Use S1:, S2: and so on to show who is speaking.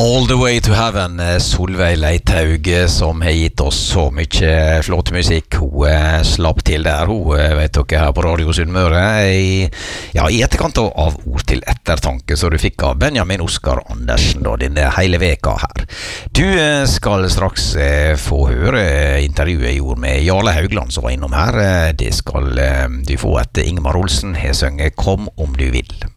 S1: All the way to heaven, Solveig Leithaug, som har gitt oss så mye flott musikk. Hun slapp til der, hun vet dere, her på Radio Sunnmøre, i etterkant av Ord til ettertanke, så du fikk av Benjamin Oskar Andersen da, denne hele veka her. Du skal straks få høre intervjuet jeg gjorde med Jarle Haugland, som var innom her. Det skal du få etter Ingmar Olsen, har sunget Kom om du vil.